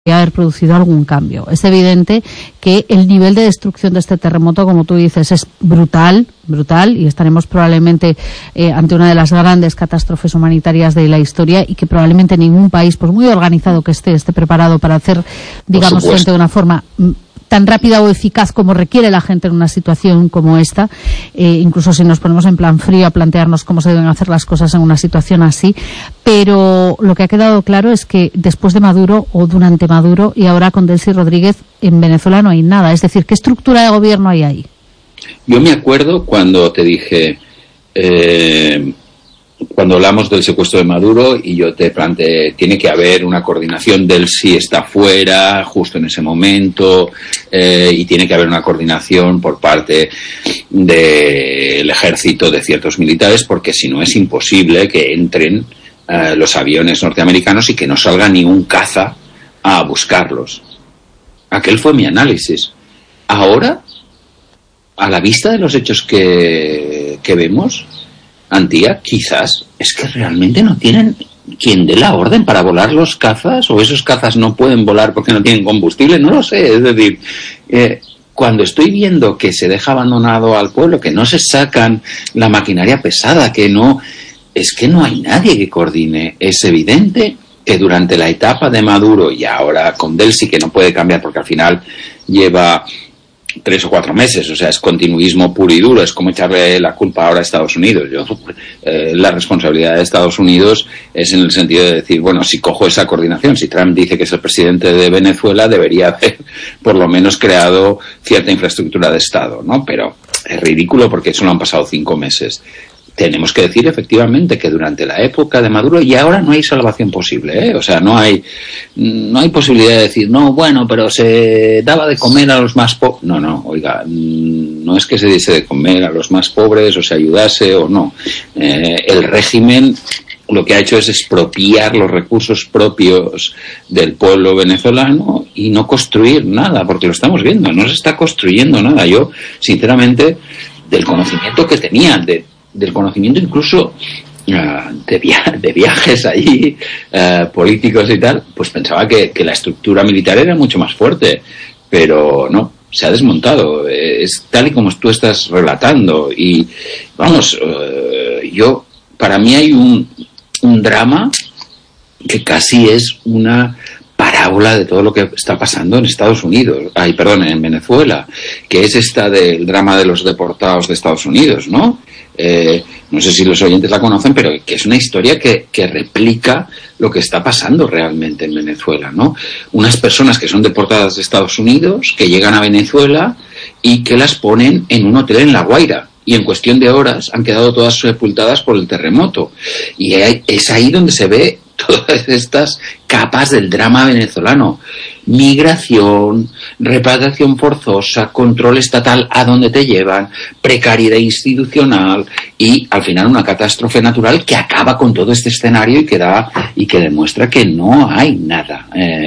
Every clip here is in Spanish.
haber producido algún cambio. Es evidente que el nivel de destrucción de este terremoto, como tú dices, es brutal, y estaremos probablemente ante una de las grandes catástrofes humanitarias de la historia, y que probablemente ningún país, pues muy organizado que esté preparado para hacer, digamos, frente de una forma tan rápida o eficaz como requiere la gente en una situación como esta, incluso si nos ponemos en plan frío a plantearnos cómo se deben hacer las cosas en una situación así. Pero lo que ha quedado claro es que después de Maduro o durante Maduro y ahora con Delcy Rodríguez, en Venezuela no hay nada. Es decir, ¿qué estructura de gobierno hay ahí? Yo me acuerdo cuando te dije, cuando hablamos del secuestro de Maduro, y yo te planteé, tiene que haber una coordinación. Delcy está fuera justo en ese momento, y tiene que haber una coordinación por parte del ejército, de ciertos militares, porque si no es imposible que entren los aviones norteamericanos y que no salga ni un caza a buscarlos. Aquel fue mi análisis. Ahora, a la vista de los hechos que vemos, Antía, quizás es que realmente no tienen quien dé la orden para volar los cazas, o esos cazas no pueden volar porque no tienen combustible, no lo sé. Es decir, cuando estoy viendo que se deja abandonado al pueblo, que no se sacan la maquinaria pesada, que no hay nadie que coordine. Es evidente que durante la etapa de Maduro, y ahora con Delcy, que no puede cambiar porque al final lleva 3 o 4 meses, o sea, es continuismo puro y duro, es como echarle la culpa ahora a Estados Unidos. La responsabilidad de Estados Unidos es en el sentido de decir, bueno, si cojo esa coordinación, si Trump dice que es el presidente de Venezuela, debería haber por lo menos creado cierta infraestructura de Estado, ¿no? Pero es ridículo porque solo han pasado 5 meses. Tenemos que decir efectivamente que durante la época de Maduro, y ahora no hay salvación posible, ¿eh? O sea, no hay posibilidad de decir, no, bueno, pero se daba de comer a los más pobres. No, oiga, no es que se diese de comer a los más pobres o se ayudase o no. El régimen lo que ha hecho es expropiar los recursos propios del pueblo venezolano y no construir nada, porque lo estamos viendo, no se está construyendo nada. Yo, sinceramente, del conocimiento que tenía, del conocimiento incluso de viajes allí, políticos y tal, pues pensaba que la estructura militar era mucho más fuerte, pero no, se ha desmontado. Es tal y como tú estás relatando, y vamos, para mí hay un drama que casi es una parábola de todo lo que está pasando en Estados Unidos, en Venezuela, que es esta del drama de los deportados de Estados Unidos, ¿no? No sé si los oyentes la conocen, pero que es una historia que replica lo que está pasando realmente en Venezuela, ¿no? Unas personas que son deportadas de Estados Unidos, que llegan a Venezuela y que las ponen en un hotel en La Guaira, y en cuestión de horas han quedado todas sepultadas por el terremoto. Y es ahí donde se ve todas estas capas del drama venezolano: migración, repatriación forzosa, control estatal a donde te llevan, precariedad institucional y al final una catástrofe natural que acaba con todo este escenario y que demuestra que no hay nada.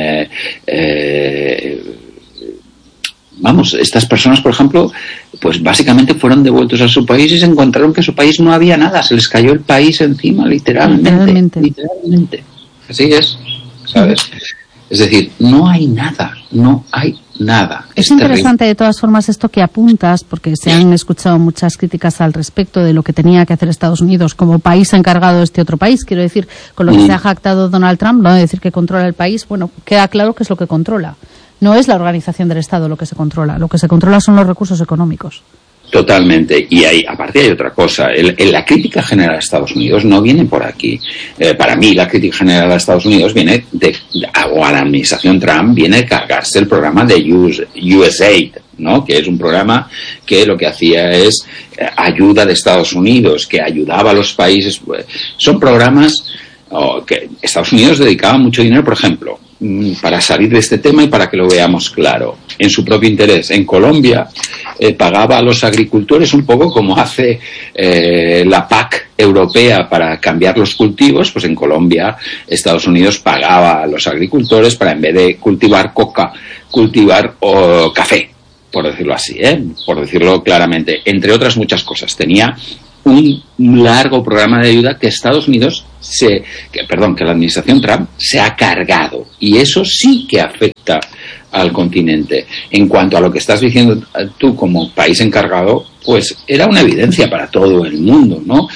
Vamos, estas personas, por ejemplo, pues básicamente fueron devueltos a su país y se encontraron que en su país no había nada, se les cayó el país encima, literalmente. Así es, ¿sabes? Es decir, no hay nada. Es interesante, de todas formas, esto que apuntas, porque se han escuchado muchas críticas al respecto de lo que tenía que hacer Estados Unidos como país encargado de este otro país. Quiero decir, con lo que se ha jactado Donald Trump, no de decir que controla el país, bueno, queda claro qué es lo que controla. No es la organización del Estado lo que se controla son los recursos económicos. Totalmente. Y aparte hay otra cosa. La crítica general a Estados Unidos no viene por aquí. Para mí, la crítica general a Estados Unidos viene o a la administración Trump, viene de cargarse el programa de USAID, ¿no? Que es un programa que lo que hacía es ayuda de Estados Unidos, que ayudaba a los países. Son programas que Estados Unidos dedicaba mucho dinero, por ejemplo, para salir de este tema y para que lo veamos claro, en su propio interés. En Colombia pagaba a los agricultores un poco como hace la PAC europea para cambiar los cultivos. Pues en Colombia Estados Unidos pagaba a los agricultores para, en vez de cultivar coca, cultivar café, por decirlo así, por decirlo claramente, entre otras muchas cosas. Tenía un largo programa de ayuda que Estados Unidos que la administración Trump se ha cargado, y eso sí que afecta al continente. En cuanto a lo que estás diciendo tú como país encargado, pues era una evidencia para todo el mundo, ¿no?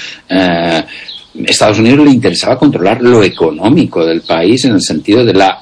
Estados Unidos le interesaba controlar lo económico del país en el sentido de la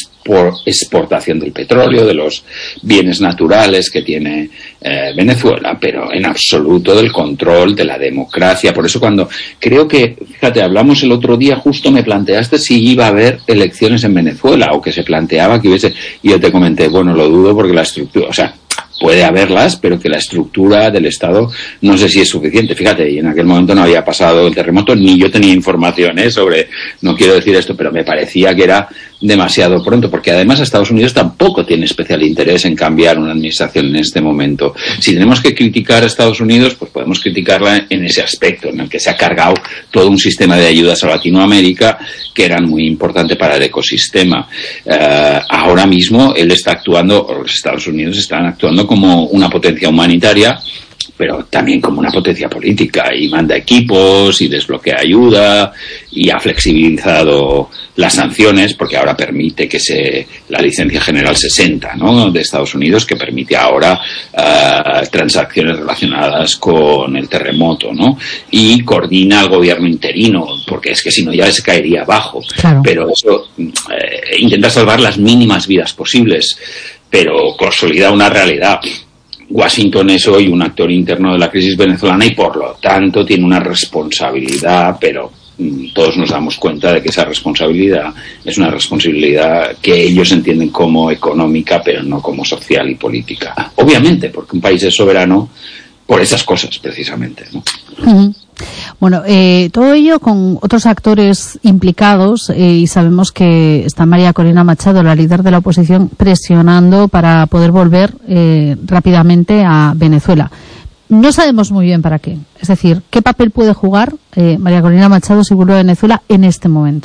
exportación del petróleo, de los bienes naturales que tiene Venezuela, pero en absoluto del control de la democracia. Por eso cuando creo que, fíjate, hablamos el otro día, justo me planteaste si iba a haber elecciones en Venezuela o que se planteaba que hubiese, y yo te comenté, bueno, lo dudo porque la estructura, o sea, puede haberlas, pero que la estructura del Estado no sé si es suficiente. Fíjate, y en aquel momento no había pasado el terremoto, ni yo tenía información sobre, no quiero decir esto, pero me parecía que era demasiado pronto, porque además Estados Unidos tampoco tiene especial interés en cambiar una administración en este momento. Si tenemos que criticar a Estados Unidos, pues podemos criticarla en ese aspecto, en el que se ha cargado todo un sistema de ayudas a Latinoamérica que eran muy importantes para el ecosistema. Ahora mismo él está actuando, o los Estados Unidos están actuando como una potencia humanitaria, pero también como una potencia política, y manda equipos y desbloquea ayuda y ha flexibilizado las sanciones, porque ahora permite que la licencia general 60, ¿no?, de Estados Unidos, que permite ahora transacciones relacionadas con el terremoto, ¿no?, y coordina al gobierno interino, porque es que si no ya se caería abajo. Claro. Pero eso intenta salvar las mínimas vidas posibles, pero consolida una realidad. Washington es hoy un actor interno de la crisis venezolana y por lo tanto tiene una responsabilidad, pero todos nos damos cuenta de que esa responsabilidad es una responsabilidad que ellos entienden como económica, pero no como social y política. Obviamente, porque un país es soberano por esas cosas, precisamente, ¿no? Uh-huh. Bueno, todo ello con otros actores implicados, y sabemos que está María Corina Machado, la líder de la oposición, presionando para poder volver rápidamente a Venezuela. No sabemos muy bien para qué. Es decir, ¿qué papel puede jugar María Corina Machado si vuelve a Venezuela en este momento?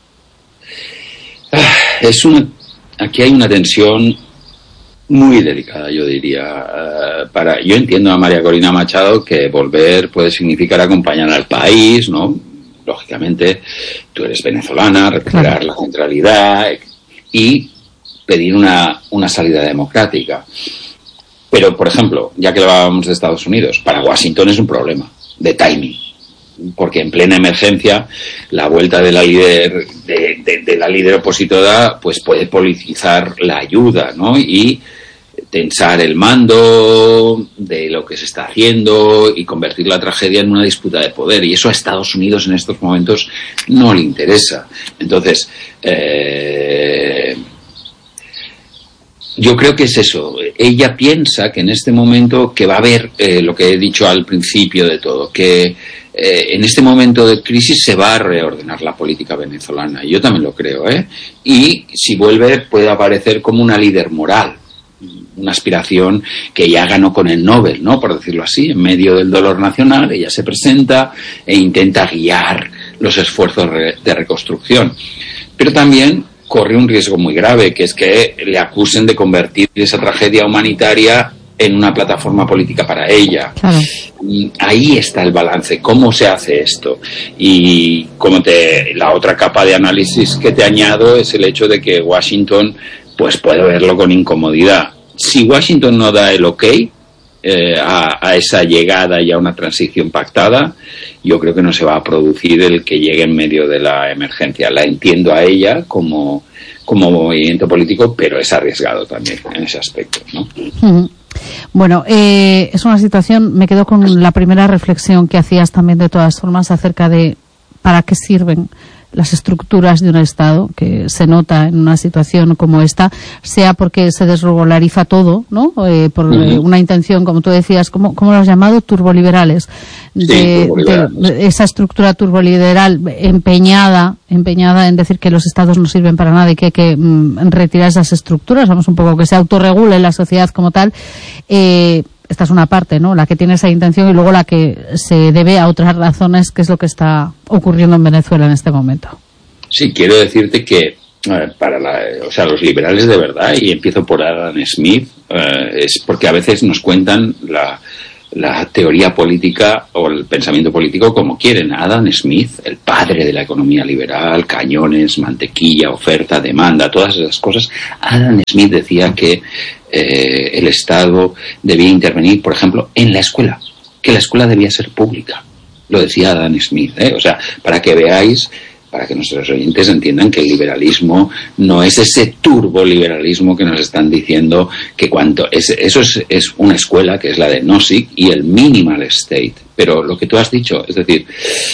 Aquí hay una tensión muy delicada, yo diría. Yo entiendo a María Corina Machado que volver puede significar acompañar al país, ¿no? Lógicamente, tú eres venezolana, recuperar la centralidad y pedir una salida democrática. Pero, por ejemplo, ya que hablábamos de Estados Unidos, para Washington es un problema de timing, porque en plena emergencia la vuelta de la líder de la líder opositora pues puede politizar la ayuda, ¿no?, y tensar el mando de lo que se está haciendo y convertir la tragedia en una disputa de poder, y eso a Estados Unidos en estos momentos no le interesa. Entonces, yo creo que es eso. Ella piensa que en este momento que va a haber lo que he dicho al principio de todo, que en este momento de crisis se va a reordenar la política venezolana. Yo también lo creo, y si vuelve puede aparecer como una líder moral, una aspiración que ya ganó con el Nobel, ¿no?, por decirlo así. En medio del dolor nacional ella se presenta e intenta guiar los esfuerzos de reconstrucción. Pero también corre un riesgo muy grave, que es que le acusen de convertir esa tragedia humanitaria en una plataforma política para ella. Claro. Ahí está el balance. ¿Cómo se hace esto? Y la otra capa de análisis que te añado es el hecho de que Washington pues puede verlo con incomodidad. Si Washington no da el ok a esa llegada y a una transición pactada, yo creo que no se va a producir el que llegue en medio de la emergencia. La entiendo a ella como movimiento político, pero es arriesgado también en ese aspecto, ¿no? Uh-huh. Bueno, es una situación, me quedo con la primera reflexión que hacías también de todas formas acerca de para qué sirven las estructuras de un Estado, que se nota en una situación como esta, sea porque se desregulariza todo, ¿no? Por una intención, como tú decías, ¿cómo lo has llamado? Turboliberales. De esa estructura turboliberal empeñada en decir que los Estados no sirven para nada y que hay que retirar esas estructuras, vamos, un poco que se autorregule la sociedad como tal. Esta es una parte, ¿no?, la que tiene esa intención, y luego la que se debe a otras razones, que es lo que está ocurriendo en Venezuela en este momento. Sí, quiero decirte que los liberales de verdad, y empiezo por Adam Smith, es porque a veces nos cuentan la teoría política o el pensamiento político como quieren. Adam Smith, el padre de la economía liberal, cañones, mantequilla, oferta, demanda, todas esas cosas. Adam Smith decía que el Estado debía intervenir, por ejemplo, en la escuela, que la escuela debía ser pública. Lo decía Adam Smith, O sea, para que veáis, para que nuestros oyentes entiendan que el liberalismo no es ese turboliberalismo que nos están diciendo que eso es una escuela que es la de Nozick y el minimal state. Pero lo que tú has dicho, es decir,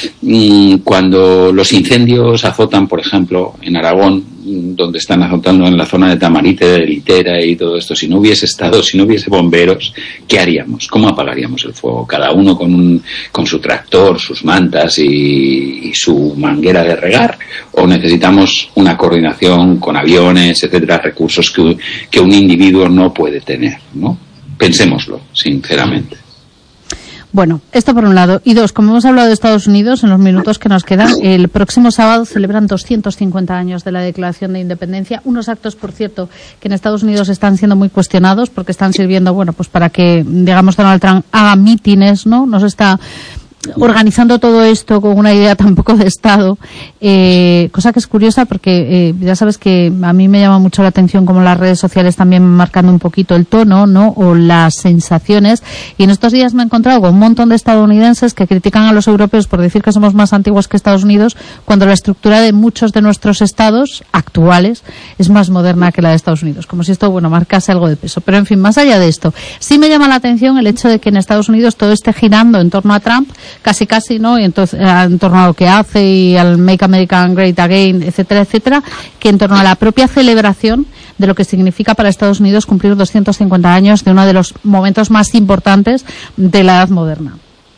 cuando los incendios azotan, por ejemplo, en Aragón, donde están azotando en la zona de Tamarite, de Litera y todo esto, si no hubiese bomberos, ¿qué haríamos? ¿Cómo apagaríamos el fuego? Cada uno con su tractor, sus mantas y su manguera de regar, o necesitamos una coordinación con aviones, etcétera, recursos que un individuo no puede tener, ¿no? Pensémoslo, sinceramente. Bueno, esto por un lado. Y dos, como hemos hablado de Estados Unidos, en los minutos que nos quedan, el próximo sábado celebran 250 años de la Declaración de Independencia. Unos actos, por cierto, que en Estados Unidos están siendo muy cuestionados porque están sirviendo, pues para que, digamos, Donald Trump haga mítines, ¿no? Nos está organizando todo esto con una idea tampoco de Estado, cosa que es curiosa porque ya sabes que a mí me llama mucho la atención como las redes sociales también marcando un poquito el tono, ¿no? O las sensaciones, y en estos días me he encontrado con un montón de estadounidenses que critican a los europeos por decir que somos más antiguos que Estados Unidos, cuando la estructura de muchos de nuestros estados actuales es más moderna que la de Estados Unidos, como si esto, marcase algo de peso. Pero en fin, más allá de esto, sí me llama la atención el hecho de que en Estados Unidos todo esté girando en torno a Trump, casi, ¿no? Y entonces, en torno a lo que hace y al Make America Great Again, etcétera, etcétera, que en torno a la propia celebración de lo que significa para Estados Unidos cumplir 250 años de uno de los momentos más importantes de la edad moderna.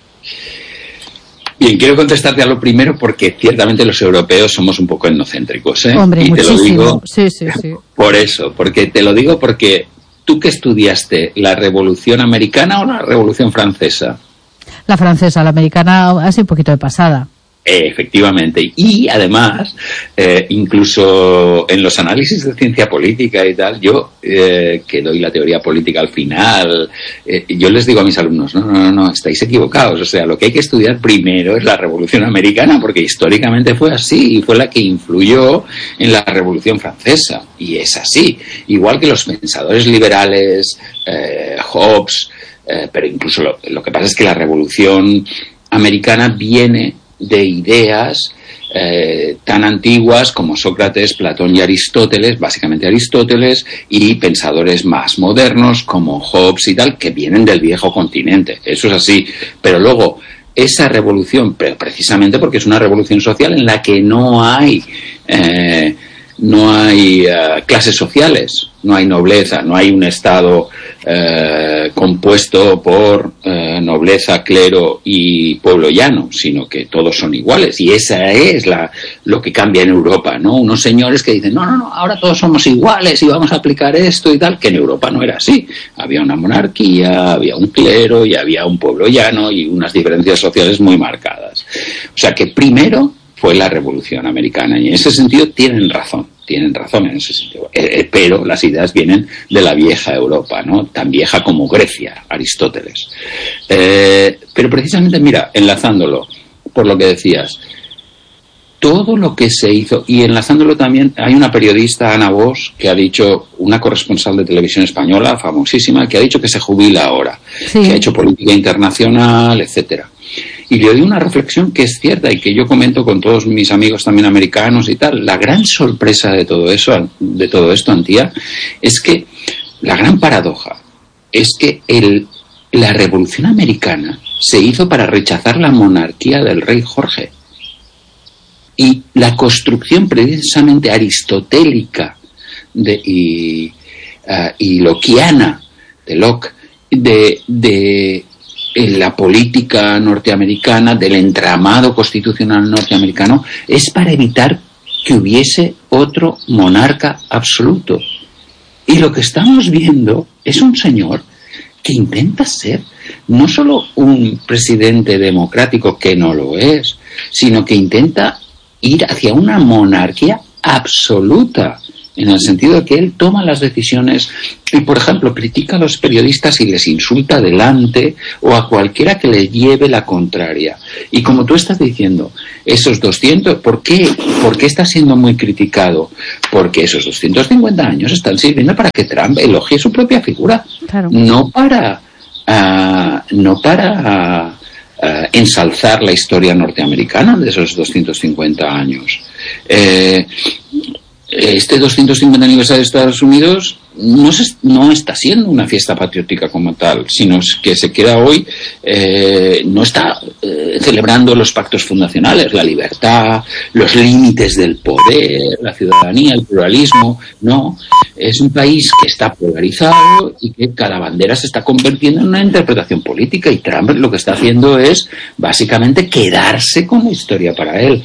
Bien, quiero contestarte a lo primero porque ciertamente los europeos somos un poco etnocéntricos, Hombre, y muchísimo. Te lo digo sí. Por eso, porque ¿tú qué estudiaste? ¿La Revolución Americana o la Revolución Francesa? La francesa, la americana hace un poquito de pasada. Efectivamente. Y además, incluso en los análisis de ciencia política y tal, yo que doy la teoría política al final, yo les digo a mis alumnos, no, estáis equivocados. O sea, lo que hay que estudiar primero es la Revolución Americana, porque históricamente fue así y fue la que influyó en la Revolución Francesa. Y es así. Igual que los pensadores liberales, Hobbes, pero incluso lo que pasa es que la Revolución Americana viene de ideas tan antiguas como Sócrates, Platón y Aristóteles, básicamente Aristóteles, y pensadores más modernos como Hobbes y tal, que vienen del viejo continente. Eso es así. Pero luego, esa revolución, pero precisamente porque es una revolución social en la que no hay clases sociales, no hay nobleza, no hay un Estado compuesto por nobleza, clero y pueblo llano, sino que todos son iguales. Y esa es lo que cambia en Europa, ¿no? Unos señores que dicen, no, ahora todos somos iguales y vamos a aplicar esto y tal, que en Europa no era así. Había una monarquía, había un clero y había un pueblo llano y unas diferencias sociales muy marcadas. O sea que primero fue la Revolución Americana, y en ese sentido tienen razón en ese sentido. Pero las ideas vienen de la vieja Europa, ¿no? Tan vieja como Grecia, Aristóteles. Pero precisamente, mira, enlazándolo por lo que decías, todo lo que se hizo, y enlazándolo también, hay una periodista, Ana Bosch, que ha dicho, una corresponsal de televisión española, famosísima, que ha dicho que se jubila ahora, sí, que ha hecho política internacional, etcétera. Y le doy una reflexión que es cierta y que yo comento con todos mis amigos también americanos y tal. La gran sorpresa de todo esto, Antía, es que la gran paradoja es que la Revolución Americana se hizo para rechazar la monarquía del rey Jorge. Y la construcción precisamente aristotélica y lockeana de Locke de la política norteamericana, del entramado constitucional norteamericano, es para evitar que hubiese otro monarca absoluto. Y lo que estamos viendo es un señor que intenta ser no solo un presidente democrático, que no lo es, sino que intenta ir hacia una monarquía absoluta. en el sentido de que él toma las decisiones y, por ejemplo, critica a los periodistas y les insulta delante o a cualquiera que le lleve la contraria. Y como tú estás diciendo, esos 200, ¿por qué está siendo muy criticado? Porque esos 250 años están sirviendo para que Trump elogie su propia figura, claro. No para ensalzar la historia norteamericana de esos 250 años. Este 250 aniversario de Estados Unidos no está siendo una fiesta patriótica como tal, sino que se queda hoy, no está celebrando los pactos fundacionales, la libertad, los límites del poder, la ciudadanía, el pluralismo. No, es un país que está polarizado y que cada bandera se está convirtiendo en una interpretación política, y Trump lo que está haciendo es básicamente quedarse con la historia para él.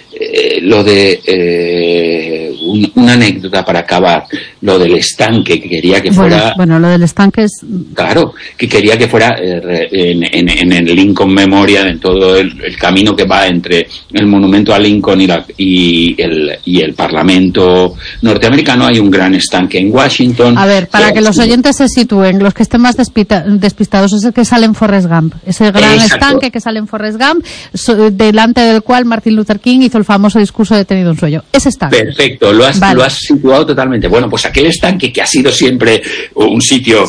Una anécdota para acabar, lo del estanque, que quería que fuera... Bueno, lo del estanque es... Claro, que quería que fuera en el Lincoln Memorial, en todo el camino que va entre el monumento a Lincoln y el Parlamento norteamericano, hay un gran estanque en Washington. A ver, para que los oyentes se sitúen, los que estén más despistados, es el que sale en Forrest Gump, ese gran estanque que sale en Forrest Gump, delante del cual Martin Luther King hizo el famoso discurso de Tenido un sueño. Ese estanque. Perfecto, lo has situado totalmente. Bueno, pues aquel estanque que ha sido siempre un sitio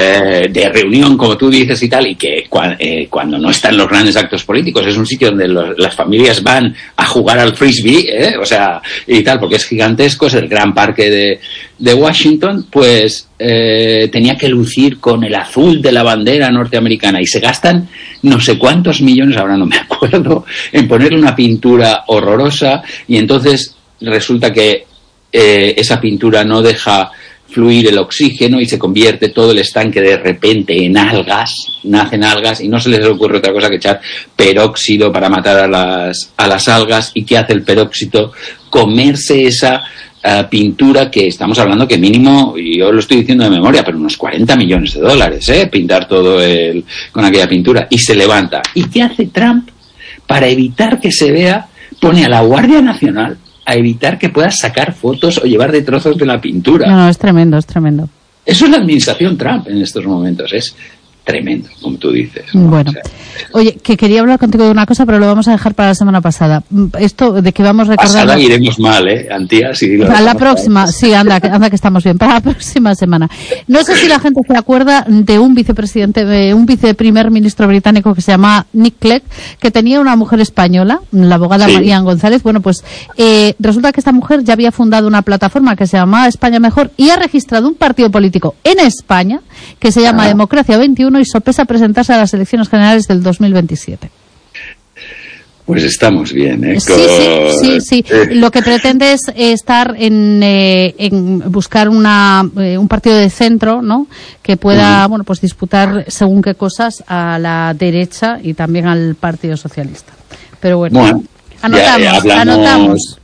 de reunión, como tú dices y tal, y que cuando no están los grandes actos políticos, es un sitio donde las familias van a jugar al frisbee, o sea, y tal, porque es gigantesco, es el gran parque de Washington, pues tenía que lucir con el azul de la bandera norteamericana, y se gastan no sé cuántos millones, ahora no me acuerdo, en ponerle una pintura horrorosa, y entonces resulta que esa pintura no deja fluir el oxígeno y se convierte todo el estanque de repente en algas, nacen algas, y no se les ocurre otra cosa que echar peróxido para matar a las algas. ¿Y qué hace el peróxido? Comerse esa pintura, que estamos hablando que mínimo, y yo lo estoy diciendo de memoria, pero unos $40 millones, pintar todo con aquella pintura, y se levanta. ¿Y qué hace Trump? Para evitar que se vea, pone a la Guardia Nacional a evitar que puedas sacar fotos o llevar de trozos de la pintura. No, es tremendo, es tremendo. Eso es la administración Trump en estos momentos, es tremendo, como tú dices, ¿no? Bueno, oye, que quería hablar contigo de una cosa, pero lo vamos a dejar para la semana pasada. Esto de que vamos recordando... Pasada iremos mal, Antía, sí. A la próxima, sí, anda que estamos bien. Para la próxima semana. No sé si la gente se acuerda de un viceprimer ministro británico que se llama Nick Clegg, que tenía una mujer española, la abogada María González. Bueno, pues resulta que esta mujer ya había fundado una plataforma que se llama España Mejor, y ha registrado un partido político en España que se llama Democracia 21, y sopesa presentarse a las elecciones generales del 2027. Pues estamos bien, Sí. Lo que pretende es estar en buscar un partido de centro, ¿no? Que pueda, pues disputar según qué cosas a la derecha y también al Partido Socialista. Pero bueno, anotamos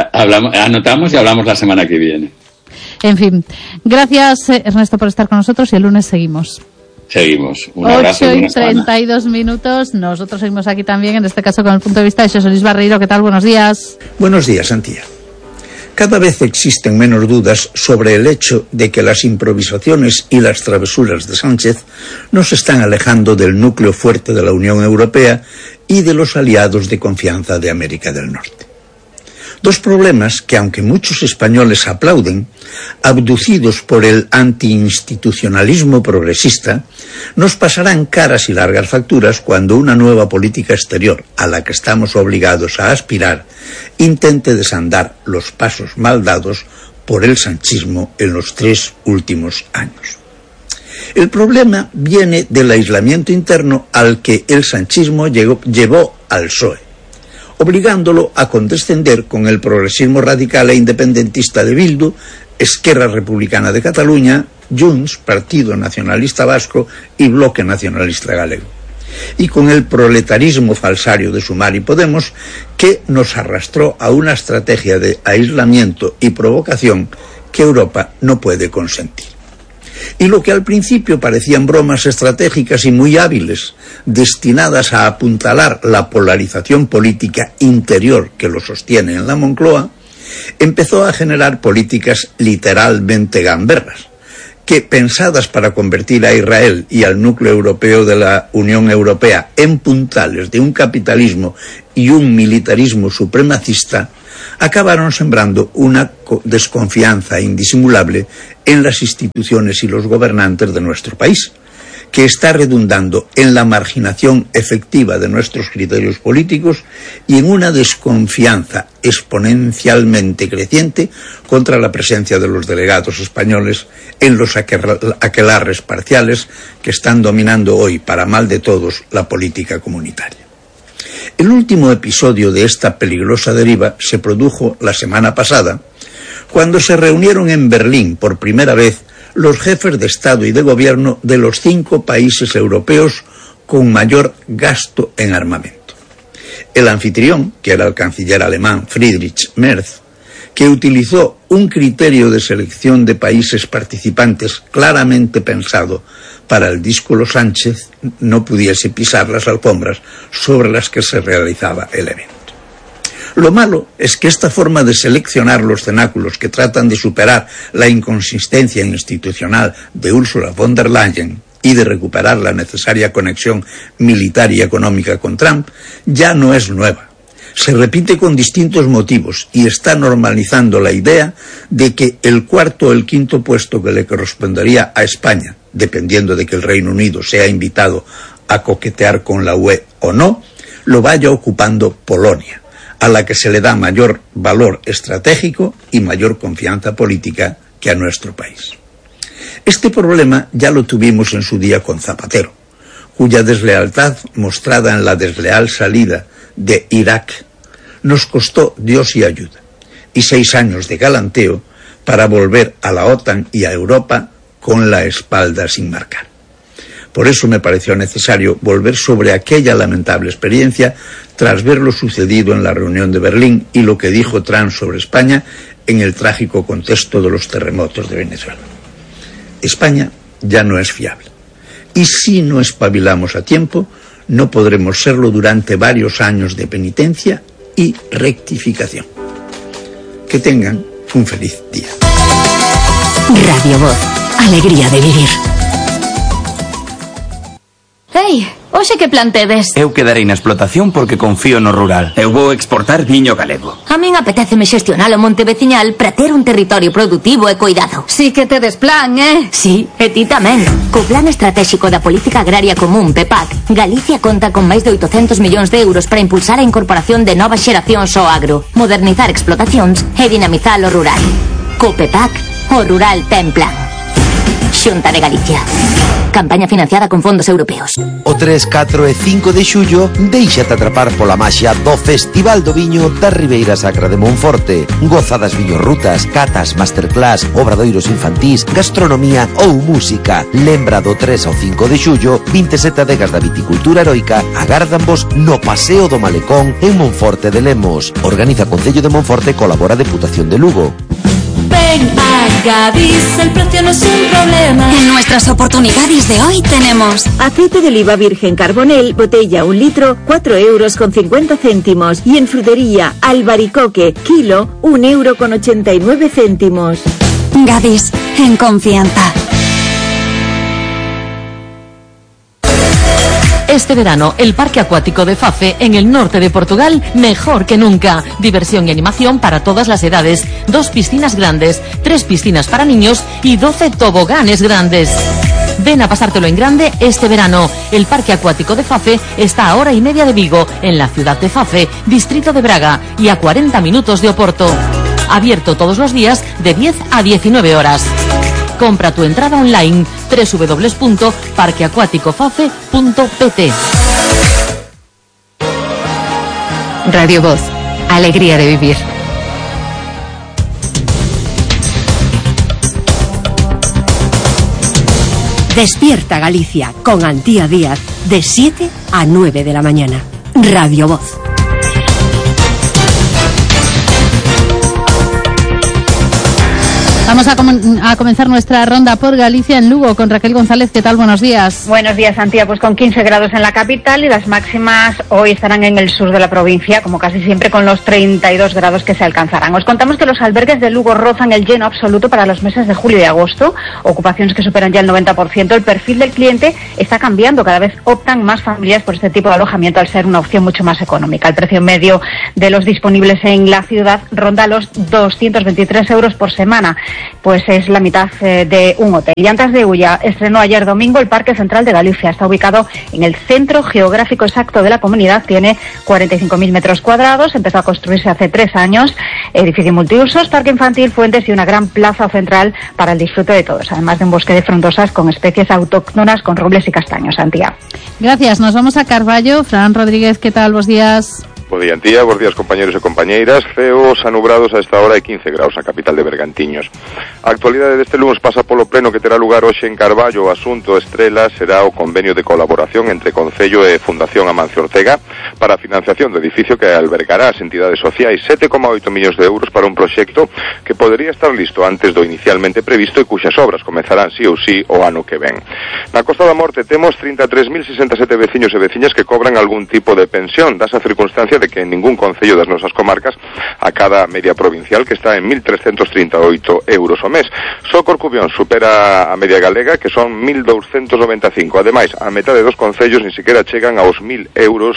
y hablamos la semana que viene. En fin, gracias Ernesto por estar con nosotros, y el lunes seguimos. Un abrazo. 8:32. Nosotros seguimos aquí también, en este caso con el punto de vista de José Luis Barreiro. ¿Qué tal? Buenos días. Buenos días, Antía. Cada vez existen menos dudas sobre el hecho de que las improvisaciones y las travesuras de Sánchez nos están alejando del núcleo fuerte de la Unión Europea y de los aliados de confianza de América del Norte. Dos problemas que, aunque muchos españoles aplauden, abducidos por el antiinstitucionalismo progresista, nos pasarán caras y largas facturas cuando una nueva política exterior, a la que estamos obligados a aspirar, intente desandar los pasos mal dados por el sanchismo en los 3 últimos años. El problema viene del aislamiento interno al que el sanchismo llevó al PSOE, obligándolo a condescender con el progresismo radical e independentista de Bildu, Esquerra Republicana de Cataluña, Junts, Partido Nacionalista Vasco y Bloque Nacionalista Galego, y con el proletarismo falsario de Sumar y Podemos, que nos arrastró a una estrategia de aislamiento y provocación que Europa no puede consentir. Y lo que al principio parecían bromas estratégicas y muy hábiles, destinadas a apuntalar la polarización política interior que lo sostiene en la Moncloa, empezó a generar políticas literalmente gamberras, que, pensadas para convertir a Israel y al núcleo europeo de la Unión Europea en puntales de un capitalismo y un militarismo supremacista, acabaron sembrando una desconfianza indisimulable en las instituciones y los gobernantes de nuestro país, que está redundando en la marginación efectiva de nuestros criterios políticos y en una desconfianza exponencialmente creciente contra la presencia de los delegados españoles en los aquelarres parciales que están dominando hoy, para mal de todos, la política comunitaria. El último episodio de esta peligrosa deriva se produjo la semana pasada, cuando se reunieron en Berlín por primera vez los jefes de Estado y de Gobierno de los 5 países europeos con mayor gasto en armamento. El anfitrión, que era el canciller alemán Friedrich Merz, que utilizó un criterio de selección de países participantes claramente pensado para el díscolo Sánchez no pudiese pisar las alfombras sobre las que se realizaba el evento. Lo malo es que esta forma de seleccionar los cenáculos que tratan de superar la inconsistencia institucional de Ursula von der Leyen y de recuperar la necesaria conexión militar y económica con Trump ya no es nueva. Se repite con distintos motivos y está normalizando la idea de que el cuarto o el quinto puesto que le correspondería a España, dependiendo de que el Reino Unido sea invitado a coquetear con la UE o no, lo vaya ocupando Polonia, a la que se le da mayor valor estratégico y mayor confianza política que a nuestro país. Este problema ya lo tuvimos en su día con Zapatero, cuya deslealtad, mostrada en la desleal salida de Irak, nos costó Dios y ayuda, y 6 años de galanteo para volver a la OTAN y a Europa con la espalda sin marcar. Por eso me pareció necesario volver sobre aquella lamentable experiencia tras ver lo sucedido en la reunión de Berlín y lo que dijo Trump sobre España en el trágico contexto de los terremotos de Venezuela. España ya no es fiable. Y si no espabilamos a tiempo, no podremos serlo durante varios años de penitencia y rectificación. Que tengan un feliz día. Radio Voz, alegría de vivir. Ei, hoxe que plan tedes? Eu quedarei na explotación porque confío no rural. Eu vou exportar viño galego. A min apetéceme xestionar o monte veciñal para ter un territorio productivo e cuidado. Sí que tedes plan, Sí, e ti tamén. Co Plan Estratégico da Política Agraria Común, PEPAC, Galicia conta con máis de 800 millóns de euros para impulsar a incorporación de novas xeracións ao agro, modernizar explotacións e dinamizar o rural. Co PEPAC, o rural ten plan. Xunta de Galicia. Campaña financiada con fondos europeos. O 3, 4 e 5 de xullo déixate atrapar pola maxia do Festival do Viño da Ribeira Sacra de Monforte. Goza das viñorrutas, catas, masterclass, obradoiros infantís, gastronomía ou música. Lembra do 3 ao 5 de xullo, 27 adegas da viticultura heroica agárdanvos no Paseo do Malecón en Monforte de Lemos. Organiza Concello de Monforte, colabora Deputación de Lugo. Ven a Gadis, el precio no es un problema. En nuestras oportunidades de hoy tenemos aceite de oliva virgen Carbonel, botella 1 litro, 4,50 €. Y en frutería, albaricoque, kilo, 1,89 €. Gadis, en confianza. Este verano, el Parque Acuático de Fafe, en el norte de Portugal, mejor que nunca. Diversión y animación para todas las edades. 2 piscinas grandes, 3 piscinas para niños y 12 toboganes grandes. Ven a pasártelo en grande este verano. El Parque Acuático de Fafe está a 1 hora y media de Vigo, en la ciudad de Fafe, distrito de Braga, y a 40 minutos de Oporto. Abierto todos los días de 10 a 19 horas. Compra tu entrada online www.parqueacuaticofafe.pt. Radio Voz, alegría de vivir. Despierta Galicia con Antía Díaz de 7 a 9 de la mañana. Radio Voz. Vamos a comenzar nuestra ronda por Galicia en Lugo con Raquel González. ¿Qué tal? Buenos días. Buenos días, Antía. Pues con 15 grados en la capital y las máximas hoy estarán en el sur de la provincia, como casi siempre, con los 32 grados que se alcanzarán. Os contamos que los albergues de Lugo rozan el lleno absoluto para los meses de julio y agosto, ocupaciones que superan ya el 90%. El perfil del cliente está cambiando, cada vez optan más familias por este tipo de alojamiento al ser una opción mucho más económica. El precio medio de los disponibles en la ciudad ronda los 223 euros por semana, pues es la mitad de un hotel. Llantas de Ulla estrenó ayer domingo el Parque Central de Galicia. Está ubicado en el centro geográfico exacto de la comunidad, tiene 45.000 metros cuadrados, empezó a construirse hace 3 años, edificio multiusos, parque infantil, fuentes y una gran plaza central para el disfrute de todos, además de un bosque de frondosas con especies autóctonas con robles y castaños. Antía. Gracias, nos vamos a Carballo. Fran Rodríguez, ¿qué tal? Buenos días. Bo día, Antía, bos días, compañeros e compañeiras. Ceos anubrados a esta hora e 15 graus na capital de Bergantiños. A actualidade deste lunes pasa polo pleno que terá lugar hoxe en Carballo. O asunto estrela será o convenio de colaboración entre Concello e Fundación Amancio Ortega para a financiación do edificio que albergará as entidades sociais, 7,8 millóns de euros para un proxecto que podería estar listo antes do inicialmente previsto e cuxas obras comezarán sí ou sí o ano que ven. Na Costa da Morte temos 33.067 veciños e veciñas que cobran algún tipo de pensión, das a circunstancia de que en ningún concello das nosas comarcas a cada media provincial, que está en 1.338 euros o mes. Só Corcubión supera a media galega, que son 1.295. Ademais, a metade dos concellos ni siquiera chegan aos 1.000 euros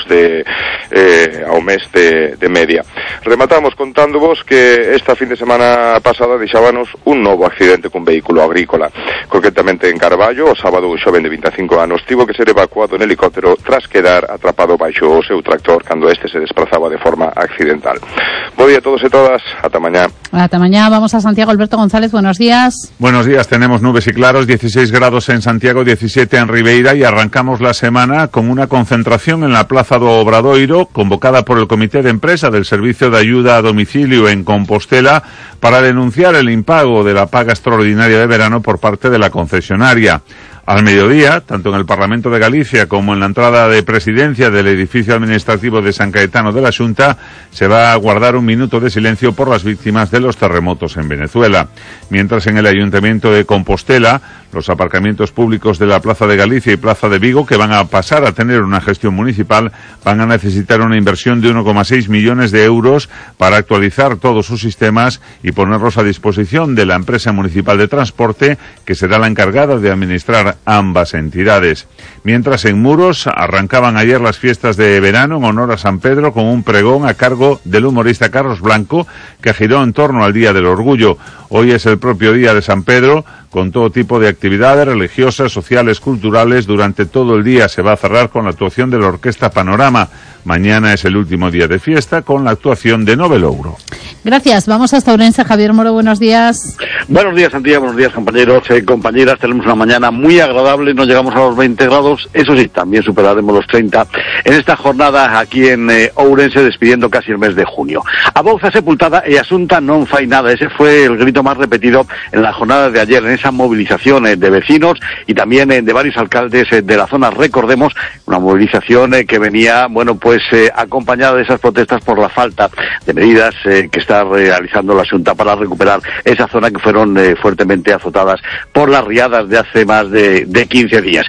ao mes de media. Rematamos contándovos que esta fin de semana pasada deixábanos un novo accidente cun vehículo agrícola, concretamente en Carballo. O sábado un xoven de 25 anos tivo que ser evacuado en helicóptero tras quedar atrapado baixo o seu tractor cando este se desplazaba de forma accidental. Buen día a todos y todas, hasta mañana. Hasta mañana. Vamos a Santiago. Alberto González, buenos días. Buenos días, tenemos nubes y claros, 16 grados en Santiago, 17 en Ribeira, y arrancamos la semana con una concentración en la Plaza do Obradoiro, convocada por el Comité de Empresa del Servicio de Ayuda a Domicilio en Compostela, para denunciar el impago de la paga extraordinaria de verano por parte de la concesionaria. Al mediodía, tanto en el Parlamento de Galicia como en la entrada de presidencia del edificio administrativo de San Caetano de la Xunta, se va a guardar un minuto de silencio por las víctimas de los terremotos en Venezuela. Mientras en el Ayuntamiento de Compostela, los aparcamientos públicos de la Plaza de Galicia y Plaza de Vigo, que van a pasar a tener una gestión municipal, van a necesitar una inversión de 1,6 millones de euros para actualizar todos sus sistemas y ponerlos a disposición de la empresa municipal de transporte, que será la encargada de administrar ambas entidades. Mientras en Muros arrancaban ayer las fiestas de verano en honor a San Pedro con un pregón a cargo del humorista Carlos Blanco, que giró en torno al Día del Orgullo. Hoy es el propio día de San Pedro, con todo tipo de actividades religiosas, sociales, culturales. Durante todo el día se va a cerrar con la actuación de la Orquesta Panorama. Mañana es el último día de fiesta con la actuación de Novelouro. Gracias. Vamos hasta Ourense. Javier Moro, buenos días. Buenos días, Santiago. Buenos días, compañeros y compañeras. Tenemos una mañana muy agradable. No llegamos a los 20 grados. Eso sí, también superaremos los 30 en esta jornada aquí en Ourense, despidiendo casi el mes de junio. A Bouza sepultada e Asunta non fai nada. Ese fue el grito más repetido en la jornada de ayer, en esa movilización de vecinos y también de varios alcaldes de la zona. Recordemos, una movilización que venía, acompañada de esas protestas por la falta de medidas que está realizando la Xunta para recuperar esa zona que fueron fuertemente azotadas por las riadas de hace más de 15 días.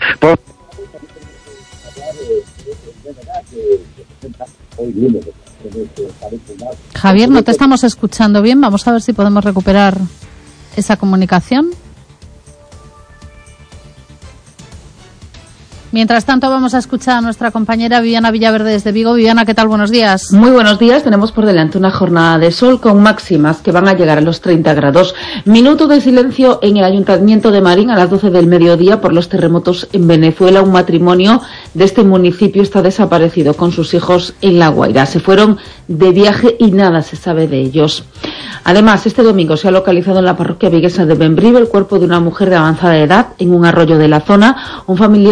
Javier, no te estamos escuchando bien. Vamos a ver si podemos recuperar esa comunicación. Mientras tanto, vamos a escuchar a nuestra compañera Viviana Villaverde desde Vigo. Viviana, ¿qué tal? Buenos días. Muy buenos días. Tenemos por delante una jornada de sol con máximas que van a llegar a los 30 grados. Minuto de silencio en el Ayuntamiento de Marín a las 12 del mediodía por los terremotos en Venezuela. Un matrimonio de este municipio está desaparecido con sus hijos en La Guaira. Se fueron de viaje y nada se sabe de ellos. Además, este domingo se ha localizado en la parroquia viguesa de Bembrive el cuerpo de una mujer de avanzada edad en un arroyo de la zona. Un familiar de la fallecida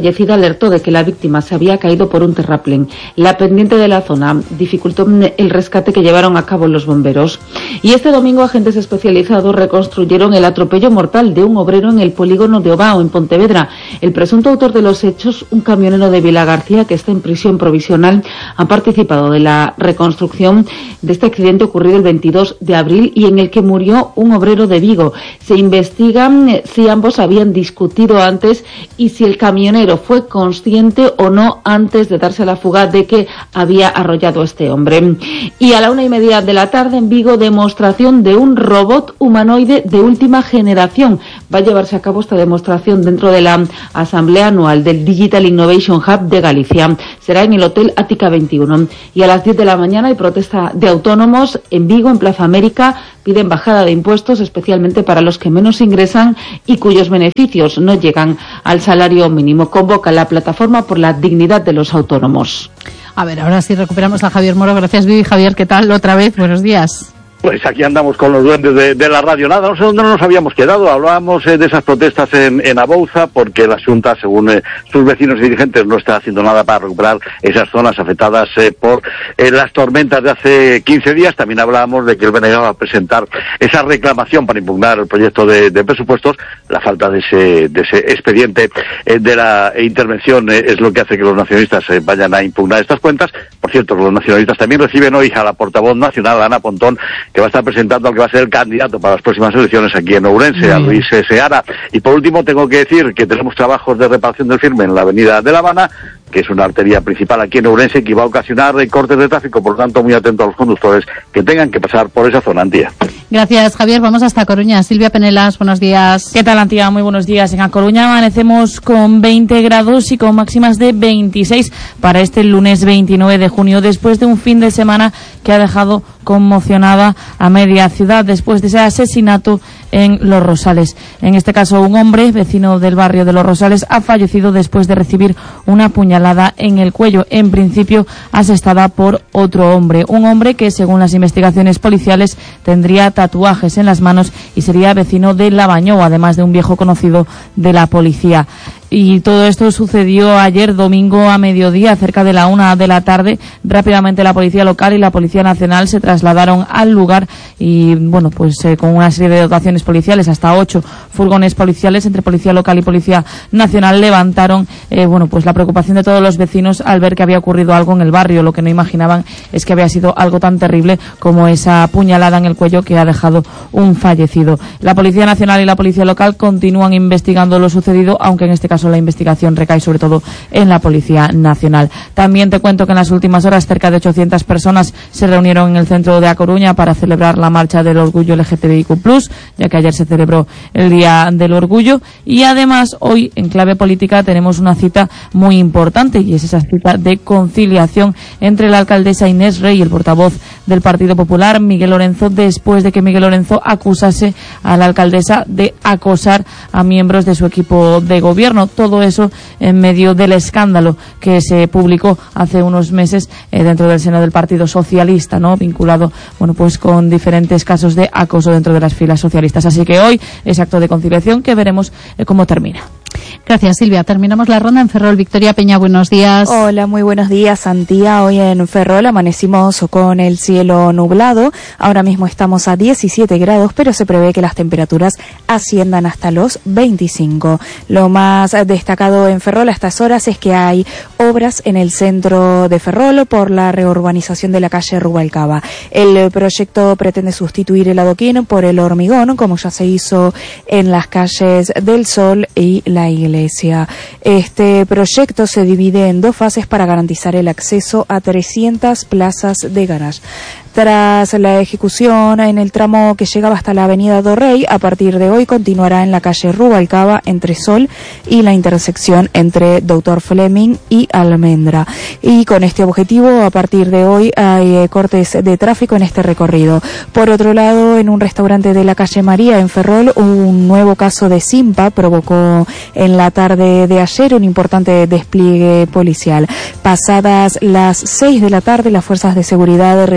fallecida alertó de que la víctima se había caído por un terraplén. La pendiente de la zona dificultó el rescate que llevaron a cabo los bomberos. Y este domingo agentes especializados reconstruyeron el atropello mortal de un obrero en el polígono de Ovao, en Pontevedra. El presunto autor de los hechos, un camionero de Vilagarcía que está en prisión provisional, ha participado de la reconstrucción de este accidente ocurrido el 22 de abril y en el que murió un obrero de Vigo. Se investiga si ambos habían discutido antes y si el camionero fue consciente o no antes de darse la fuga de que había arrollado a este hombre. Y a la 1:30 de la tarde en Vigo, demostración de un robot humanoide de última generación. Va a llevarse a cabo esta demostración dentro de la asamblea anual del Digital Innovation Hub de Galicia. Será en el Hotel Ática 21. Y a las 10 de la mañana hay protesta de autónomos en Vigo, en Plaza América. Piden bajada de impuestos, especialmente para los que menos ingresan y cuyos beneficios no llegan al salario mínimo. Convoca la plataforma por la dignidad de los autónomos. A ver, ahora sí recuperamos a Javier Moro. Gracias, Vivi. Javier, ¿qué tal? Otra vez, buenos días. Pues aquí andamos con los duendes de la radio. Nada, no sé dónde nos habíamos quedado. Hablábamos de esas protestas en Abouza, porque la Xunta, según sus vecinos y dirigentes, no está haciendo nada para recuperar esas zonas afectadas por las tormentas de hace 15 días. También hablábamos de que el BNG va a presentar esa reclamación para impugnar el proyecto de presupuestos. La falta de ese expediente de la intervención es lo que hace que los nacionalistas vayan a impugnar estas cuentas. Por cierto, los nacionalistas también reciben hoy a la portavoz nacional, Ana Pontón, que va a estar presentando al que va a ser el candidato para las próximas elecciones aquí en Ourense, a Luis Seara. Y por último tengo que decir que tenemos trabajos de reparación del firme en la avenida de La Habana, que es una arteria principal aquí en Ourense, que va a ocasionar cortes de tráfico, por lo tanto muy atento a los conductores que tengan que pasar por esa zona, Antía. Gracias, Javier. Vamos hasta Coruña. Silvia Penelas, buenos días. ¿Qué tal, Antía? Muy buenos días. En A Coruña amanecemos con 20 grados y con máximas de 26 para este lunes 29 de junio, después de un fin de semana que ha dejado conmocionada a media ciudad después de ese asesinato en Los Rosales. En este caso, un hombre, vecino del barrio de Los Rosales, ha fallecido después de recibir una puñalada en el cuello, en principio asestada por otro hombre. Un hombre que, según las investigaciones policiales, tendría tatuajes en las manos y sería vecino de Labañou, además de un viejo conocido de la policía. Y todo esto sucedió ayer domingo a mediodía, cerca de la 1 de la tarde. Rápidamente la policía local y la Policía Nacional se trasladaron al lugar y, bueno, pues con una serie de dotaciones policiales, hasta 8 furgones policiales entre Policía Local y Policía Nacional, levantaron, pues la preocupación de todos los vecinos al ver que había ocurrido algo en el barrio. Lo que no imaginaban es que había sido algo tan terrible como esa puñalada en el cuello que ha dejado un fallecido. La Policía Nacional y la Policía Local continúan investigando lo sucedido, aunque en este caso la investigación recae sobre todo en la Policía Nacional. También te cuento que en las últimas horas cerca de 800 personas se reunieron en el centro de A Coruña para celebrar la marcha del orgullo LGTBIQ+, ya que ayer se celebró el Día del Orgullo. Y además hoy en clave política tenemos una cita muy importante, y es esa cita de conciliación entre la alcaldesa Inés Rey y el portavoz del Partido Popular, Miguel Lorenzo, después de que Miguel Lorenzo acusase a la alcaldesa de acosar a miembros de su equipo de gobierno. Todo eso en medio del escándalo que se publicó hace unos meses dentro del seno del Partido Socialista, ¿no? Vinculado, pues con diferentes casos de acoso dentro de las filas socialistas. Así que hoy ese acto de conciliación que veremos cómo termina. Gracias, Silvia. Terminamos la ronda en Ferrol. Victoria Peña, buenos días. Hola, muy buenos días, Antía. Hoy en Ferrol amanecimos con el cielo nublado. Ahora mismo estamos a 17 grados, pero se prevé que las temperaturas asciendan hasta los 25. Lo más destacado en Ferrol a estas horas es que hay obras en el centro de Ferrol por la reurbanización de la calle Rubalcaba. El proyecto pretende sustituir el adoquín por el hormigón, como ya se hizo en las calles del Sol y la Iglesia. Este proyecto se divide en 2 fases para garantizar el acceso a 300 plazas de garage. Tras la ejecución en el tramo que llegaba hasta la avenida Dorrey, a partir de hoy continuará en la calle Rubalcaba entre Sol y la intersección entre Dr. Fleming y Almendra. Y con este objetivo, a partir de hoy hay cortes de tráfico en este recorrido. Por otro lado, en un restaurante de la calle María en Ferrol, un nuevo caso de Simpa provocó en la tarde de ayer un importante despliegue policial. Pasadas las 6 de la tarde, las fuerzas de seguridad recibían las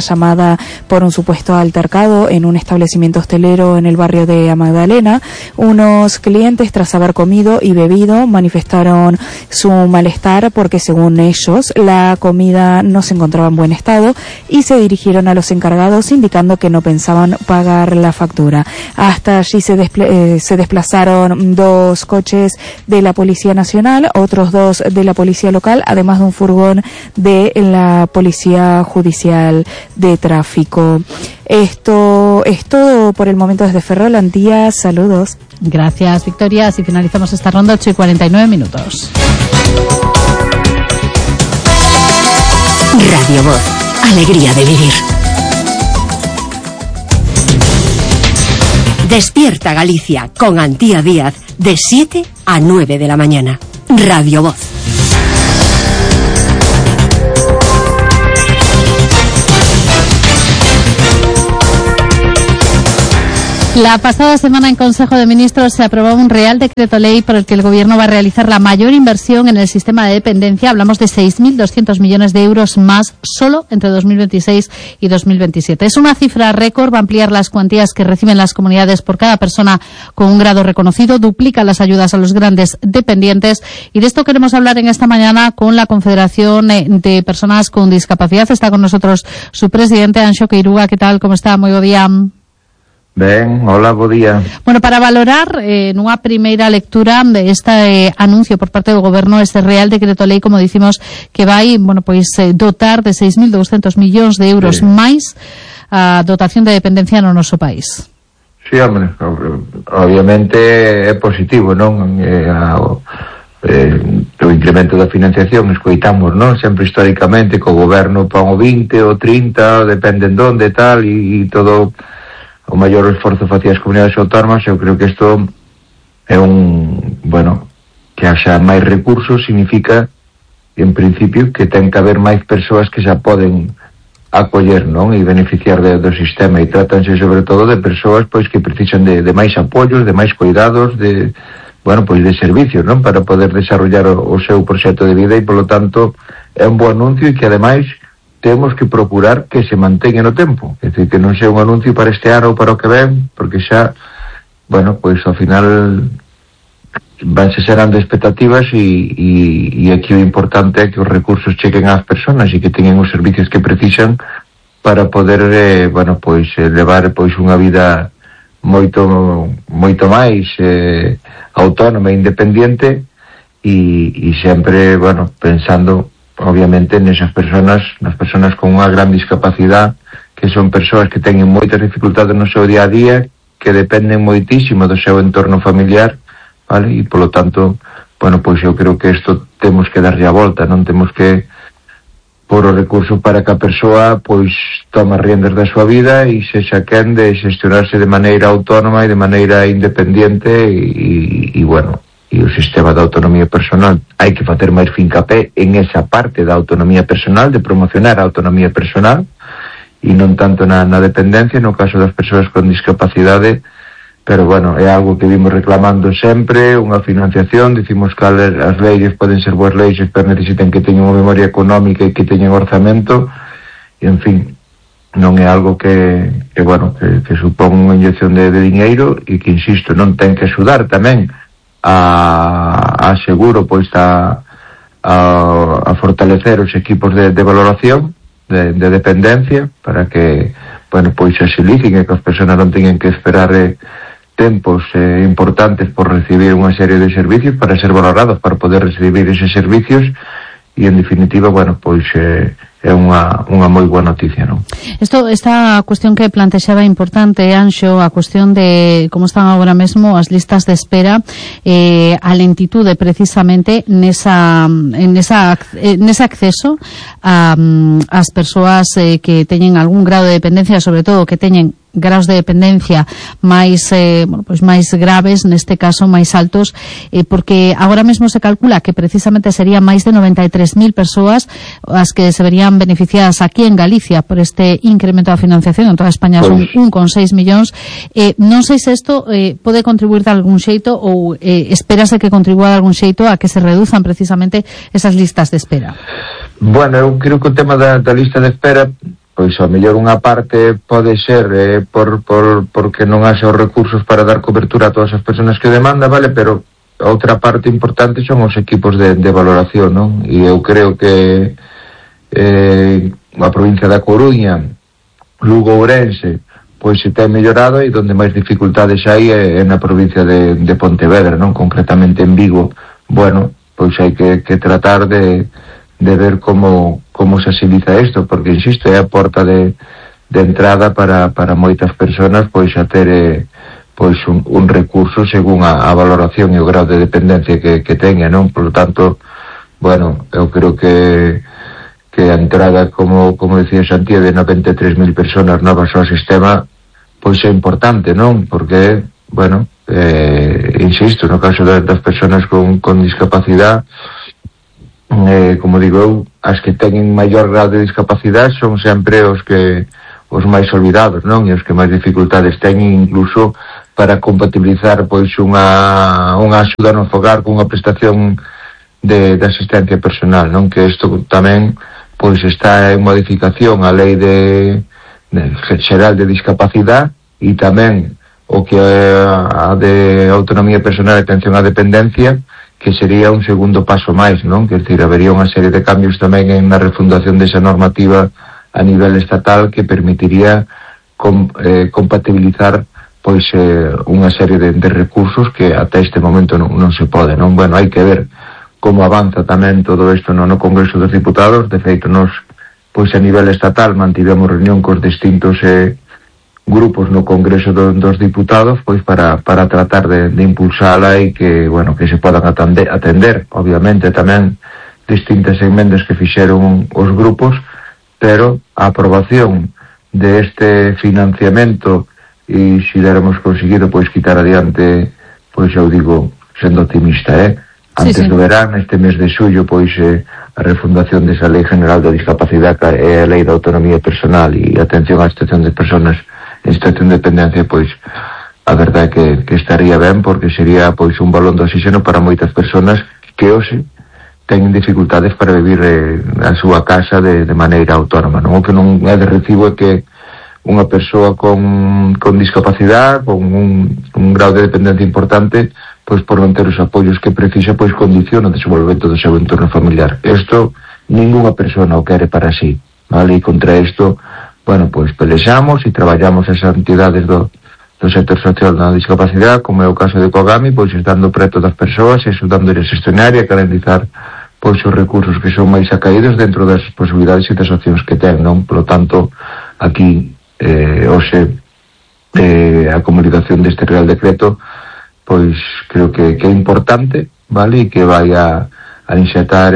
llamada por un supuesto altercado en un establecimiento hostelero en el barrio de Magdalena. Unos clientes, tras haber comido y bebido, manifestaron su malestar porque, según ellos, la comida no se encontraba en buen estado y se dirigieron a los encargados indicando que no pensaban pagar la factura. Hasta allí se desplazaron 2 coches de la Policía Nacional, otros 2 de la Policía Local, además de un furgón de la Policía Judicial de Tráfico. Esto es todo por el momento desde Ferrol. Antía, saludos. Gracias, Victoria. Así finalizamos esta ronda, 8:49. Radio Voz, alegría de vivir. Despierta Galicia con Antía Díaz de 7 a 9 de la mañana. Radio Voz. La pasada semana en Consejo de Ministros se aprobó un Real Decreto Ley por el que el Gobierno va a realizar la mayor inversión en el sistema de dependencia. Hablamos de 6.200 millones de euros más solo entre 2026 y 2027. Es una cifra récord, va a ampliar las cuantías que reciben las comunidades por cada persona con un grado reconocido, duplica las ayudas a los grandes dependientes, y de esto queremos hablar en esta mañana con la Confederación de Personas con Discapacidad. Está con nosotros su presidente, Anxo Queiruga. ¿Qué tal? ¿Cómo está? Moi bo día. Ben, hola, bo día. Bueno, para valorar nunha primeira lectura este anuncio por parte do Goberno, este Real Decreto Lei, como dicimos, que vai, bueno, pois dotar de 6.200 millóns de euros máis a dotación de dependencia no noso país. Sí, hombre, obviamente é positivo, non? O incremento da financiación, escoitamos, non? Sempre históricamente que o Goberno pon o 20 ou 30, dependen donde tal, e todo o maior esforzo facía as comunidades autónomas. Eu creo que isto é que haxa máis recursos significa, en principio, que ten que haber máis persoas que xa poden acoller, non? E beneficiar do sistema, e tratanse sobre todo de persoas pois que precisan de máis apoios, de máis cuidados, de servicios, non? Para poder desarrollar o seu proxecto de vida, e polo tanto é un bo anuncio, e que ademais temos que procurar que se manteña no tempo, é dicir, que non sea un anuncio para este ano ou para o que ven, porque xa, ao final vanse xerando expectativas, e aquí o importante é que os recursos cheguen ás persoas e que teñen os servicios que precisan para poder levar unha vida moito máis autónoma e independente, e sempre, pensando obviamente nesas persoas, nas persoas con unha gran discapacidade, que son persoas que teñen moitas dificultades no seu día a día, que dependen moitísimo do seu entorno familiar, vale? E polo tanto, eu creo que isto temos que darlle a volta, non temos que pôr o recurso para que a persoa tome as riendas da súa vida e sexa quen de xestionarse de maneira autónoma e de maneira independente, e o sistema da autonomía personal hai que facer máis fincapé en esa parte da autonomía personal, de promocionar a autonomía personal, e non tanto na dependencia no caso das persoas con discapacidade. Pero é algo que vimos reclamando sempre, unha financiación. Dicimos que as leis poden ser boas leis, pero necesitan que teñan unha memoria económica e que teñan orzamento, e en fin, non é algo que supón unha inyección de diñeiro, e que, insisto, non ten que axudar tamén a fortalecer os equipos de valoración de dependencia, para que axilicen e que as persoas non teñen que esperar tempos importantes por recibir unha serie de servicios para ser valorados, para poder recibir eses servicios, e en definitiva, é unha moi boa noticia, non? Esta cuestión que plantexaba importante, Anxo, a cuestión de como están agora mesmo as listas de espera, a lentitude precisamente nese acceso ás persoas que teñen algún grado de dependencia, sobre todo que teñen graos de dependencia máis máis graves, neste caso máis altos, porque agora mesmo se calcula que precisamente serían máis de 93.000 persoas as que se verían beneficiadas aquí en Galicia por este incremento da financiación. En toda España son 1,6 millóns. Non sei se isto pode contribuir de algún xeito, ou espérase que contribúa de algún xeito a que se reduzan precisamente esas listas de espera. Eu creo que o tema da lista de espera pois ao mellor unha parte pode ser porque non haxe os recursos para dar cobertura a todas as persoas que demanda, vale, pero outra parte importante son os equipos de valoración, non? E eu creo que a provincia da Coruña, Lugo, Ourense, pois se ten mellorado, e donde máis dificultades hai é na provincia de Pontevedra, non? Concretamente en Vigo. Bueno, pois hai que tratar de ver como se agiliza isto, porque, insisto, é a porta de entrada para moitas persoas pois a ter pois un recurso según a valoración e o grau de dependencia que teña, non? Por lo tanto, bueno, eu creo que a entrada, como decía Santiago, de 93.000 persoas novas ao sistema, pois é importante, non? Porque, bueno, insisto, no caso das persoas con discapacidade, como digo eu, as que teñen maior grado de discapacidade son sempre os máis olvidados, non? E os que máis dificultades teñen incluso para compatibilizar pois unha axuda no fogar con unha prestación de asistencia personal, non? Que isto tamén pois está en modificación a lei xeral de discapacidade, e tamén o que é a de autonomía personal e atención á dependencia, que sería un segundo paso máis, non? Quer dizer, habería unha serie de cambios tamén na refundación desa normativa a nivel estatal que permitiría compatibilizar pois unha serie de recursos que ata este momento non se pode, non? Bueno, hai que ver como avanza tamén todo isto no Congreso dos Diputados. De feito, nos pois a nivel estatal mantivemos reunión cos distintos grupos no Congreso dos Diputados pois para tratar de impulsala e que, bueno, que se podan atender, obviamente, tamén distintas enmendas que fixeron os grupos, pero a aprobación de este financiamento, e se deremos conseguido pois quitar adiante, pois eu digo, sendo optimista, antes do verán, este mes de xullo, pois a refundación desa Lei General da Discapacidade e a Lei da Autonomía Personal e atención á situación de persoas en situación de dependencia, pois a verdade é que estaría ben, porque sería pois un balón de oxígeno para moitas persoas que hoxe teñen dificultades para vivir na súa casa de maneira autónoma, non? O que non é de recibo é que unha persoa con discapacidade, con un grau de dependencia importante, pois por non ter os apoios que precisa, pois condiciona o desenvolvemento do seu entorno familiar. Isto ninguna persona o quere para sí, vale? E contra isto, bueno, pois pelexamos e traballamos as entidades do sector social da discapacidade, como é o caso de Cogami, pois estando preto das persoas, axudándoles a gestionar e a garantizar pois os recursos que son máis acaídos dentro das posibilidades e das opcións que ten, non? Por lo tanto, aquí hoxe a comunicación deste Real Decreto pois creo que é importante, vale, e que vai a inxetar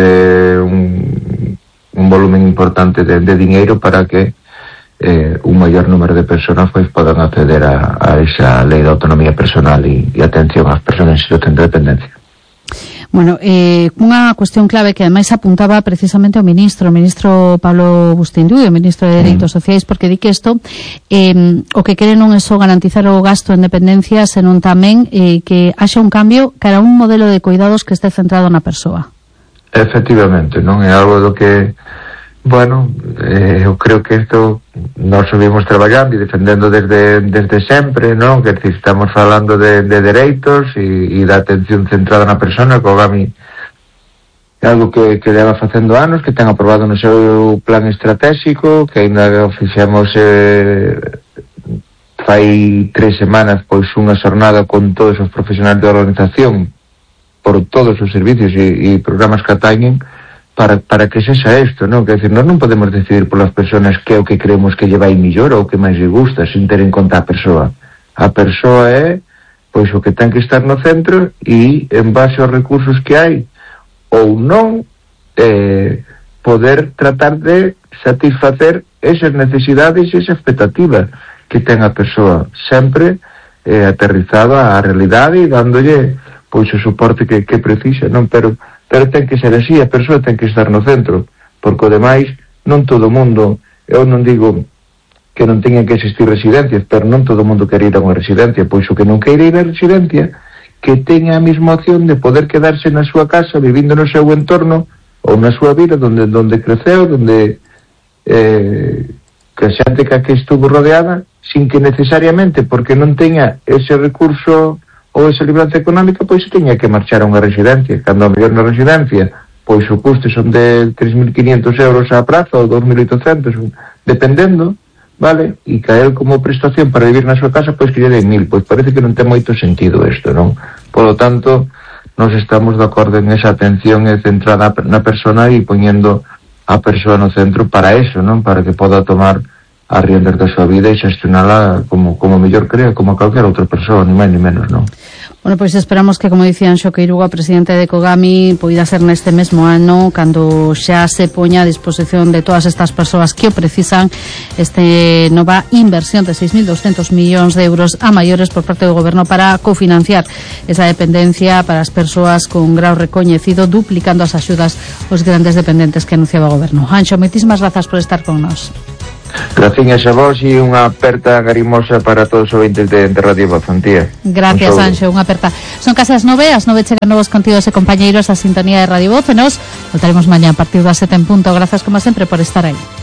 un volumen importante de diñeiro para que un maior número de persoas pois podan acceder a esa Lei de Autonomía Personal e atención ás persoas en situación de dependencia. Bueno, unha cuestión clave que ademais apuntaba precisamente o ministro Pablo Bustinduy, o ministro de Dereitos Sociais, porque di que isto o que quere non é só garantizar o gasto en dependencia, senón tamén que haxa un cambio cara a un modelo de cuidados que este centrado na persoa. Efectivamente, non é algo do que, bueno, eu creo que isto nós subimos traballando e defendendo desde sempre, non? Que estamos falando de dereitos e da atención centrada na persona, que o GAMI é algo que leva facendo anos, que ten aprobado no seu plan estratégico, que ainda fixemos fai 3 semanas pois unha xornada con todos os profesionais da organización por todos os servicios e programas que atañen para que sexa isto, non? Que decir, nós non podemos decidir polas persoas que é o que creemos que lle vai millor ou o que máis lle gusta, sin ter en conta a persoa. A persoa é pois o que ten que estar no centro e en base aos recursos que hai ou non poder tratar de satisfacer esas necesidades e esa expectativa que ten a persoa, sempre aterrizada á realidade e dándolle pois o soporte que precisa, non? Pero ten que ser así, a persoa ten que estar no centro, porque o demais non todo o mundo, eu non digo que non teñan que existir residencias, pero non todo o mundo quere ir a unha residencia, pois o que non quere ir a residencia, que teña a mesma opción de poder quedarse na súa casa, vivindo no seu entorno, ou na súa vida, donde creceu, donde que a xente que estuvo rodeada sin que necesariamente, porque non teña ese recurso ou esa libranza económica, pois se teña que marchar a unha residencia, cando a mellor na residencia pois o custe son de 3.500 euros a praza ou 2.800, dependendo, vale, e caer como prestación para vivir na súa casa, pois que lle den 1.000, pois parece que non ten moito sentido isto, non? Polo tanto, nos estamos de acordo en esa atención centrada na persona e poñendo a persoa no centro para eso, non? Para que poda tomar as riendas da súa vida e xestionala como mellor crea, como calquera outra persoa, ni máis ni menos, non? Bueno, pois esperamos que, como dicía Anxo Queiruga, presidente de Cogami, poida ser neste mesmo ano, cando xa se poña a disposición de todas estas persoas que o precisan, nova inversión de 6.200 millóns de euros a maiores por parte do Goberno para cofinanciar esa dependencia para as persoas con grau recoñecido, duplicando as axudas aos grandes dependentes que anunciaba o Goberno. Anxo, moitísimas grazas por estar con nós. Gracias a vos e unha aperta garimosa para todos os ouvintes de Radio Voz, Antía. Gracias, Anxo, unha aperta. Son case as 9 chegan novos contidos e compañeiros a sintonía de Radio Voz e nos voltaremos mañá a partir das 7 en punto. Gracias como sempre por estar aí.